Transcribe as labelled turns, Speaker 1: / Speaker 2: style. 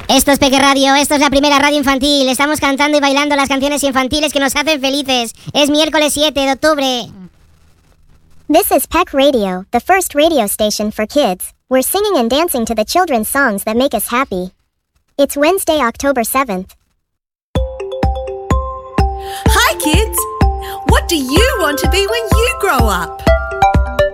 Speaker 1: Esto es Peque Radio, esto es la primera radio infantil. Estamos cantando y bailando las canciones infantiles que nos hacen felices. Es miércoles 7 de octubre.
Speaker 2: This is Peck Radio, the first radio station for kids. We're singing and dancing to the children's songs that make us happy. It's Wednesday, October 7th.
Speaker 3: Hi kids! What do you want to be when you grow up?